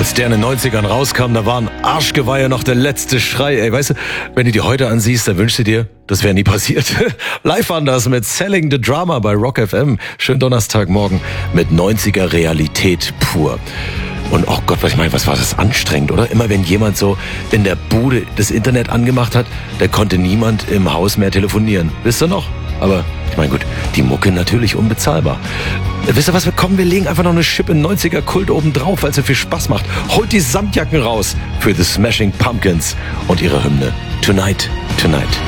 Als der in den 90ern rauskam, da waren Arschgeweihe noch der letzte Schrei. Ey, weißt du, wenn du die heute ansiehst, dann wünschst du dir, das wäre nie passiert. Live waren das mit Selling the Drama bei Rock FM. Schönen Donnerstagmorgen mit 90er Realität pur. Und oh Gott, was ich meine, was war das anstrengend, oder? Immer wenn jemand so in der Bude das Internet angemacht hat, da konnte niemand im Haus mehr telefonieren. Wisst ihr noch? Aber ich meine, gut, die Mucke natürlich unbezahlbar. Wisst ihr was, wir legen einfach noch eine Schippe 90er Kult oben drauf, weil es so viel Spaß macht. Holt die Samtjacken raus für The Smashing Pumpkins und ihre Hymne Tonight, Tonight.